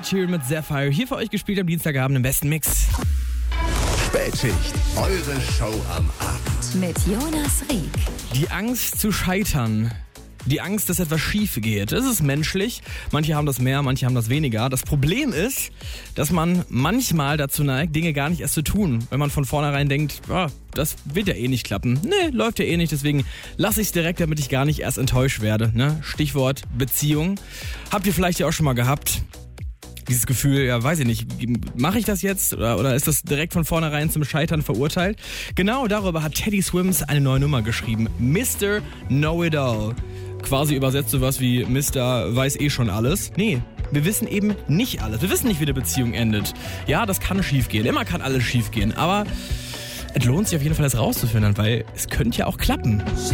Ed Sheeran mit Sapphire. Hier für euch gespielt am Dienstagabend im besten Mix. Spätschicht, eure Show am Abend. Mit Jonas Rieck. Die Angst zu scheitern. Die Angst, dass etwas schief geht. Das ist menschlich. Manche haben das mehr, manche haben das weniger. Das Problem ist, dass man manchmal dazu neigt, Dinge gar nicht erst zu tun. Wenn man von vornherein denkt, das wird ja eh nicht klappen. Nee, läuft ja eh nicht. Deswegen lasse ich es direkt, damit ich gar nicht erst enttäuscht werde. Ne? Stichwort Beziehung. Habt ihr vielleicht ja auch schon mal gehabt? Dieses Gefühl, ja, weiß ich nicht, mache ich das jetzt oder ist das direkt von vornherein zum Scheitern verurteilt? Genau darüber hat Teddy Swims eine neue Nummer geschrieben. Mr. Know-It-All. Quasi übersetzt sowas wie Mr. weiß eh schon alles. Nee, wir wissen eben nicht alles. Wir wissen nicht, wie eine Beziehung endet. Ja, das kann schief gehen. Immer kann alles schief gehen. Aber es lohnt sich auf jeden Fall, das rauszufinden, weil es könnte ja auch klappen.